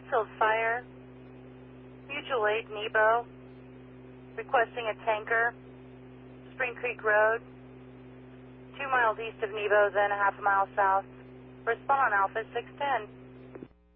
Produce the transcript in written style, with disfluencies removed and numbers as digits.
Mansfield Fire, Mutual Aid, Nebo, requesting a tanker, Spring Creek Road, 2 miles east of Nebo, then a half a mile south. Respond on Alpha 610.